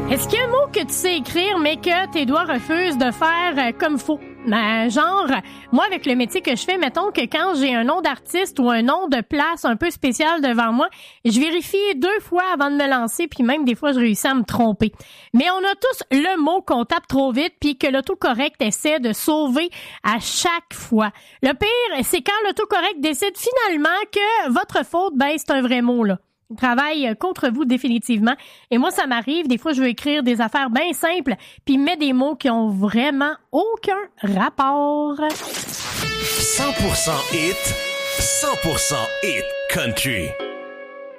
Est-ce qu'il y a un mot que tu sais écrire, mais que tes doigts refusent de faire comme faut? Genre, moi, avec le métier que je fais, mettons que quand j'ai un nom d'artiste ou un nom de place un peu spécial devant moi, je vérifie 2 fois avant de me lancer, puis même des fois, je réussis à me tromper. Mais on a tous le mot qu'on tape trop vite, puis que l'autocorrect essaie de sauver à chaque fois. Le pire, c'est quand l'autocorrect décide finalement que votre faute, c'est un vrai mot, là. Il travaille contre vous définitivement. Et moi, ça m'arrive. Des fois, je veux écrire des affaires bien simples, puis il met des mots qui ont vraiment aucun rapport. 100% hit, 100% hit country.